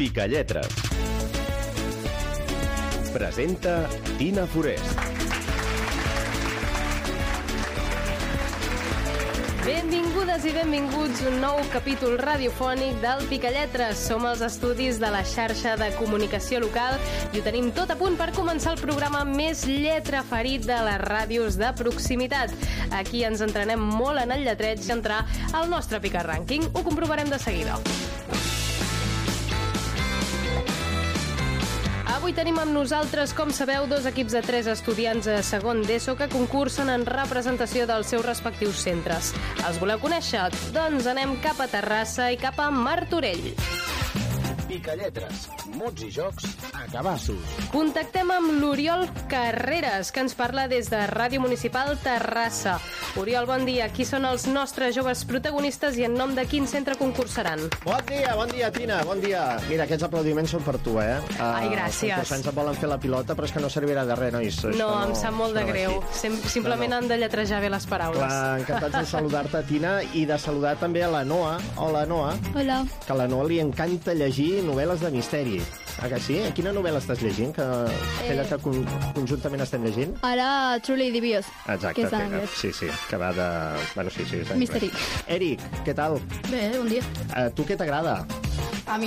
Picalletres. Presenta Tina Forest. Benvingudes i benvinguts a un nou capítol radiofònic del Picalletres. Som als estudis de la xarxa de comunicació local i ho tenim tot a punt per començar el programa més lletraferit de les ràdios de proximitat. Aquí ens entrenem molt en el lletreig i entrar al nostre Picarrànquing. Ho comprovarem de seguida. Avui tenim amb nosaltres, com sabeu, dos equips de 3 estudiants a segon d'ESO que concursen en representació dels seus respectius centres. Els voleu conèixer? Doncs anem cap a Terrassa i cap a Martorell. Picalletres, mots i jocs a cabassos. Contactem amb l'Oriol Carreras, que ens parla des de Ràdio Municipal Terrassa. Oriol, bon dia. Qui són els nostres joves protagonistes i en nom de quin centre concursaran? Bon dia, Tina, bon dia. Mira, aquests aplaudiments són per tu, eh? Ai, gràcies. Els concursants em volen fer la pilota, però és que no servirà de res, nois. No, em sap molt de greu. Simplement han de lletrejar bé les paraules. Clar, encantats de saludar-te, Tina, i de saludar també a la Noa. Hola, Noa. Hola. Que a la Noa li encanta llegir novel·les de misteri. Que sí? Quina novel·la estàs llegint? Aquella que conjuntament estem llegint? Ara True Lady Bios. Exacte, que és en anglès. sí, que va de... Bueno, sí, és anglès. Misteri. Eric, què tal? Bé, bon dia. Tu què t'agrada?